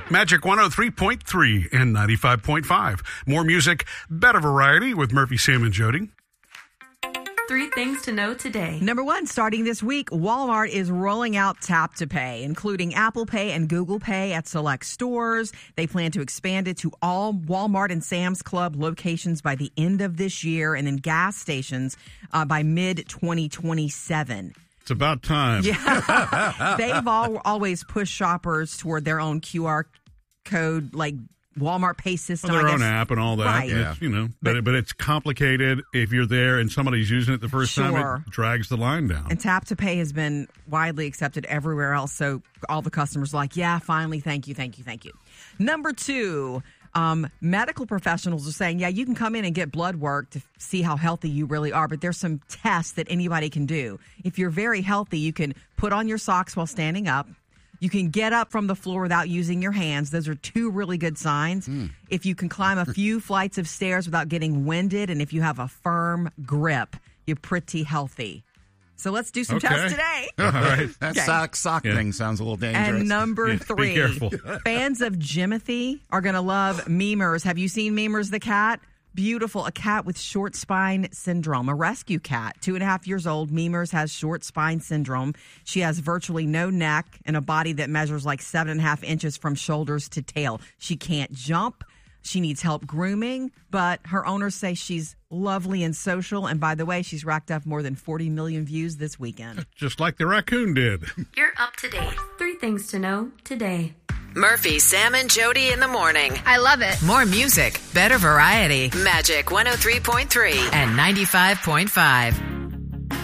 Magic 103.3 and 95.5. More music, better variety with Murphy, Sam, and Jody. 3 things to know today. Number 1, starting this week, Walmart is rolling out Tap to Pay, including Apple Pay and Google Pay at select stores. They plan to expand it to all Walmart and Sam's Club locations by the end of this year and in gas stations by mid-2027. It's about time. Yeah. They've always pushed shoppers toward their own QR code, like Walmart Pay system. Their own app and all that. Right. Yeah. But it's complicated. If you're there and somebody's using it the first time, it drags the line down. And Tap to Pay has been widely accepted everywhere else. So all the customers are like, yeah, finally, thank you. Number 2, medical professionals are saying, yeah, you can come in and get blood work to see how healthy you really are. But there's some tests that anybody can do. If you're very healthy, you can put on your socks while standing up. You can get up from the floor without using your hands. Those are 2 really good signs. If you can climb a few flights of stairs without getting winded, and if you have a firm grip, you're pretty healthy. So let's do some tests today. All right. That sock thing sounds a little dangerous. And number 3, be careful. Fans of Jimothy are going to love Memers. Have you seen Memers the cat? Beautiful, a cat with short spine syndrome, a rescue cat, 2.5 years old. Memers has short spine syndrome. She has virtually no neck and a body that measures like 7.5 inches from shoulders to tail. She can't jump. She needs help grooming, but her owners say she's lovely and social. And by the way, she's racked up more than 40 million views this weekend. Just like the raccoon did. You're up to date. 3 things to know today. Murphy, Sam, and Jody in the morning. I love it. More music, better variety. Magic 103.3 and 95.5.